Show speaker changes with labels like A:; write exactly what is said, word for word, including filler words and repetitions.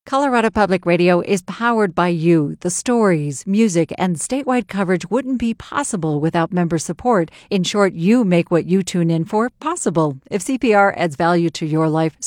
A: Colorado Public Radio is powered by you. The stories, music, and statewide coverage wouldn't be possible without member support. In short, you make what you tune in for possible. If C P R adds value to your life,